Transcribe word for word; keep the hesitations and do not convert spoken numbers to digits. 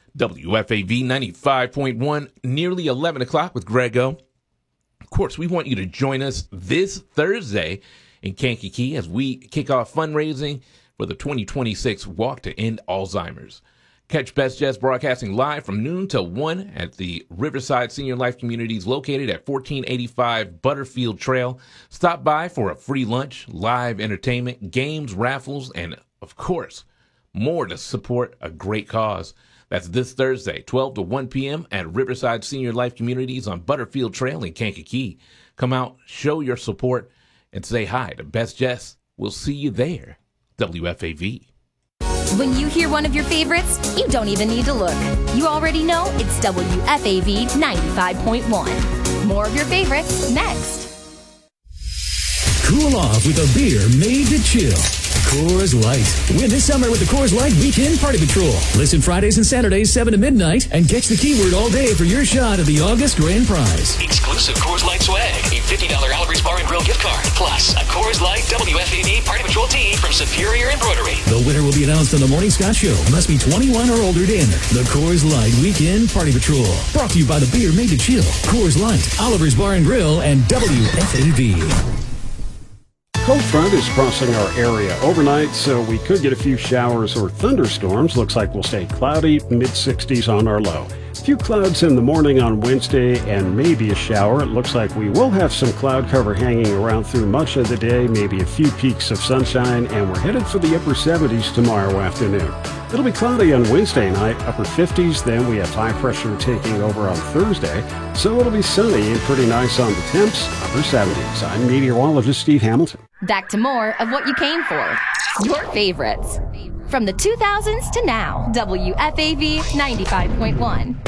W F A V ninety-five point one, nearly eleven o'clock with Grego. Of course, we want you to join us this Thursday in Kankakee as we kick off fundraising for the twenty twenty-six Walk to End Alzheimer's. Catch Best Jess broadcasting live from noon till one at the Riverside Senior Life Communities located at fourteen eighty-five Butterfield Trail. Stop by for a free lunch, live entertainment, games, raffles, and, of course, more to support a great cause. That's this Thursday, twelve to one p.m. at Riverside Senior Life Communities on Butterfield Trail in Kankakee. Come out, show your support, and say hi to Best Jess. We'll see you there. W F A V. When you hear one of your favorites, you don't even need to look. You already know it's W F A V ninety-five point one. More of your favorites next. Cool off with a beer made to chill. Coors Light. Win this summer with the Coors Light Weekend Party Patrol. Listen Fridays and Saturdays, seven to midnight, and catch the keyword all day for your shot at the August grand prize. Exclusive Coors Light swag, a fifty dollars Alvarez Bar and Grill gift card, plus a Coors Light W F A V Party Patrol tee from Superior Embroidery. The winner will be announced on the Morning Scott Show. Must be twenty-one or older to enter. The Coors Light Weekend Party Patrol. Brought to you by the beer made to chill. Coors Light, Oliver's Bar and Grill, and W F A V. Cold front is crossing our area overnight, so we could get a few showers or thunderstorms. Looks like we'll stay cloudy, mid sixties on our low. A few clouds in the morning on Wednesday and maybe a shower. It looks like we will have some cloud cover hanging around through much of the day, maybe a few peaks of sunshine, and we're headed for the upper seventies tomorrow afternoon. It'll be cloudy on Wednesday night, upper fifties. Then we have high pressure taking over on Thursday, so it'll be sunny and pretty nice on the temps, upper seventies. I'm meteorologist Steve Hamilton. Back to more of what you came for. Your favorites. From the two thousands to now, W F A V ninety-five point one.